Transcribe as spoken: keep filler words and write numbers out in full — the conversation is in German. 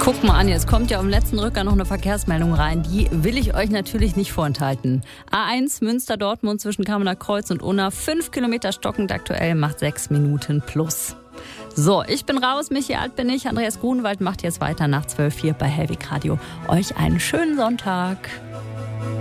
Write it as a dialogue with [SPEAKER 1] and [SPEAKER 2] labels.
[SPEAKER 1] Guck mal an, jetzt kommt ja am letzten Rücker noch eine Verkehrsmeldung rein. Die will ich euch natürlich nicht vorenthalten. A eins Münster-Dortmund zwischen Kamener Kreuz und Unna. Fünf Kilometer stockend aktuell, macht sechs Minuten plus. So, ich bin raus. Michi Alt bin ich. Andreas Grunewald macht jetzt weiter nach zwölf Uhr hier bei Hellwig Radio. Euch einen schönen Sonntag.